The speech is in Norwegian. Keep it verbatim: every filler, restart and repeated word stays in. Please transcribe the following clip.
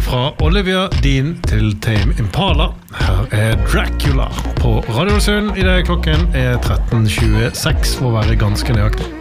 Fra Olivia Dean til Tame Impala. Her er Dracula på Radio Ålesund. I det klokken er tretten tjueseks for å være ganske nøyaktig.